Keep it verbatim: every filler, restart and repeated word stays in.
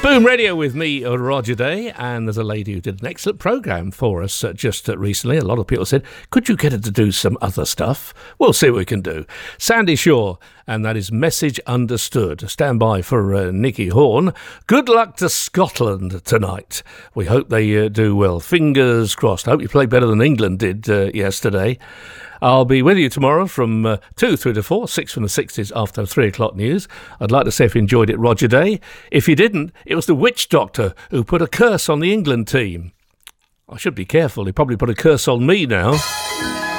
Boom Radio with me, Roger Day, and there's a lady who did an excellent programme for us uh, just uh, recently. A lot of people said, could you get her to do some other stuff? We'll see what we can do. Sandy Shaw, and that is Message Understood. Stand by for uh, Nicky Horn. Good luck to Scotland tonight. We hope they uh, do well. Fingers crossed. I hope you play better than England did uh, yesterday. I'll be with you tomorrow from uh, two through to four, six from the sixties after three o'clock news. I'd like to say if you enjoyed it, Roger Day. If you didn't, it was the witch doctor who put a curse on the England team. I should be careful. He probably put a curse on me now.